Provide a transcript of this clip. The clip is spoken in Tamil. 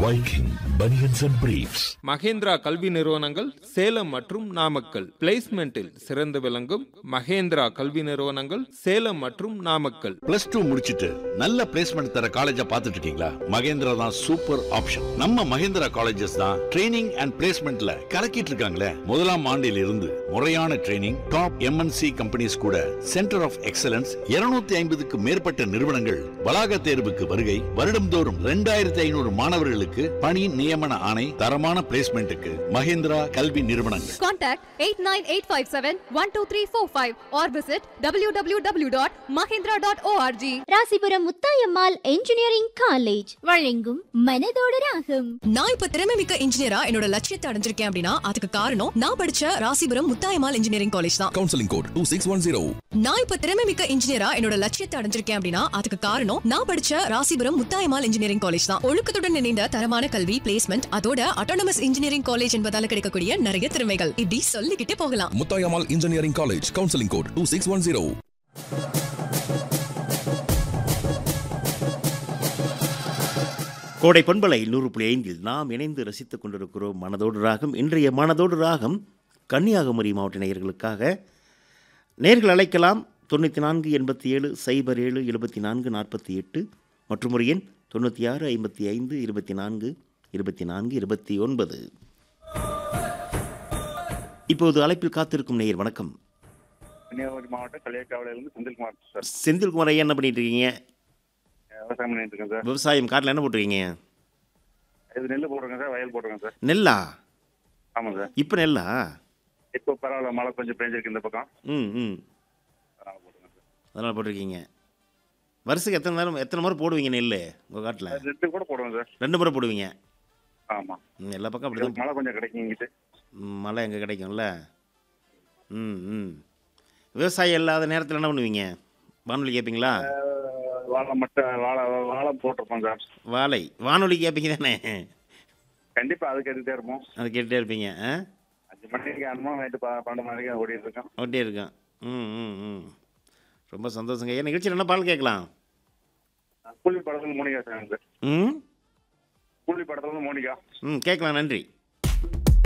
Viking Bunions and Briefs. Mahindra கல்வி நிறுவனங்கள் சேலம் மற்றும் நாமக்கல். பிளேஸ்மெண்டில் சிறந்து விளங்கும் மகேந்திரா கல்வி நிறுவனங்கள் சேலம் மற்றும் நாமக்கல். +2 முடிச்சிட்டு நல்ல பிளேஸ்மெண்ட் தர காலேஜா பார்த்துட்டு இருக்கீங்களா? மகேந்திரா தான் சூப்பர் ஆப்ஷன். நம்ம மகேந்திரா காலேஜஸ் தான் ட்ரைனிங் அண்ட் பிளேஸ்மெண்ட்ல கலக்கிட்டு இருக்காங்களே. முதலாம் ஆண்டில் இருந்து முறையான ட்ரைனிங், டாப் MNC கம்பெனிஸ் கூட சென்டர் ஆஃப் எக்ஸலன்ஸ் 250க்கு மேற்பட்ட நிறுவனங்கள் வளாக தேர்வுக்கு வருகை. வருடம்தோறும் 2500 மாணவர்களுக்கு பணி நியமன ஆணை. தரமான பிளேஸ்மெண்ட்டுக்கு மகேந்திரா கல்வி நிறுவனங்கள். Contact 8985712345 or visit www.mahindra.org. Rasipuram Muthayammal engineering college வழங்கும் மனதோட ராகம். நான் இப்ப திறமை மிக்க இன்ஜினியரா என்னோட லட்சியத்தை அடைஞ்சிருக்கேன் அப்படின்னா அதுக்கு காரணம் நான் படிச்ச ராசிபுரம் முத்தாயம்மாள் இன்ஜினியரிங் காலேஜ் தான். Counselling code 2610. நான் இப்ப திறமை மிக்க இன்ஜினியரா என்னோட லட்சியத்தை அடைஞ்சிருக்கேன் அப்படின்னா அதுக்கு காரணம் நான் படிச்ச ராசிபுரம் முத்தாயம்மாள் இன்ஜினியரிங் காலேஜ் தான். ஒழுக்கத்துடன் இணைந்த தரமான கல்வி, பிளேஸ்மெண்ட், அதோட அட்டானமஸ் இன்ஜினியரிங் காலேஜ் என்பதால கிடைக்கக்கூடிய நிறைய திறமைகள் இப்படி சொல்லிக்கிட்டே போகலாம். Muthayammal engineering college, counselling code 2610. கோடை பண்பலை 100.5 நாம் இணைந்து ரசித்துக் கொண்டிருக்கிறோம் மனதோடு ராகம். இன்றைய மனதோடு ராகம் கன்னியாகுமரி மாவட்ட நேயர்களுக்காக. நேயர்கள் அழைக்கலாம் 94 87 07 74 48 மற்றும் ஒரு எண் 96 55 24 24 29. இப்போது அழைப்பில் காத்திருக்கும் நேயர் வணக்கம். கன்னியாகுமரி மாவட்டம் களியக்காவிலிருந்து செந்தில்குமார் சார். செந்தில்குமார் ஐயா, என்ன பண்ணிட்டு இருக்கீங்க? விவசாயம் பண்ணிட்டு இருக்கேன் சார். விவசாயம், காட்டில் என்ன போட்டிருக்கீங்க? இது நெல் போட்டிருக்கேன் சார், வயல் போட்டிருக்கேன் சார். நெல்லா? ஆமாம் சார். இப்போ நெல்லா? இப்போ பரவாயில்ல, மழை கொஞ்சம் பெஞ்சிருக்கு இந்த பக்கம். அதனால் போட்டிருக்கேன் சார். அதனால் போட்டிருக்கீங்க. வருஷத்துக்கு எத்தனை முறை போடுவீங்க நெல் உங்கள் காட்டில்? 2 கூட போடுவேன் சார். 2 முறை போடுவீங்க? ஆமாம். எல்லா பக்கம் அப்படி தான். மழை கொஞ்சம் கிடைக்கும் இங்கிட்டு. மழை எங்கே கிடைக்கும்ல. விவசாயம் இல்லாத நேரத்தில் என்ன பண்ணுவீங்க? வானொலி கேட்பீங்களா? வாழை போட்டிருப்போம் சார். வானொலி கேட்பீங்க தானே? கண்டிப்பாக அது கேட்டுகிட்டே இருப்போம். அது கேட்டுகிட்டே இருப்பீங்க. 5 மணிக்கு அனுபவம், நைட்டு 12 மணிக்கு ஓடிட்டு இருக்கோம். ஓட்டியே இருக்கேன். ரொம்ப சந்தோஷங்க. ஏன் நிகழ்ச்சியில் என்ன பால் கேட்கலாம்? கூலி படத்துல மோனிகா சார். கூலி படத்துல மோனிகா. கேட்கலாம். நன்றி.